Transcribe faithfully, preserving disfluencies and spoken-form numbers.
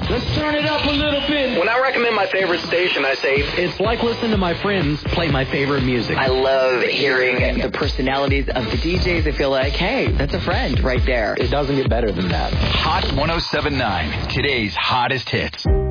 Let's turn it up a little bit. When I recommend my favorite station, I say, it's like listening to my friends play my favorite music. I love hearing the personalities of the D Js. I feel like, hey, that's a friend right there. It doesn't get better than that. Hot one oh seven point nine, today's hottest hits.